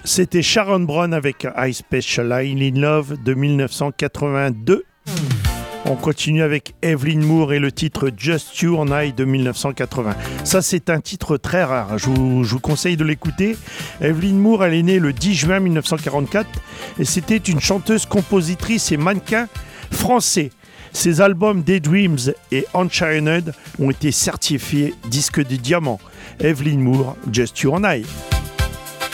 C'était Sharon Brown avec I Specialize in Love de 1982. On continue avec Evelyn Moore et le titre Just You and I de 1980. Ça, c'est un titre très rare. Je vous conseille de l'écouter. Evelyn Moore, elle est née le 10 juin 1944 et c'était une chanteuse, compositrice et mannequin français. Ses albums Daydreams et Unchained ont été certifiés disques de diamant. Evelyn Moore, Just You and I.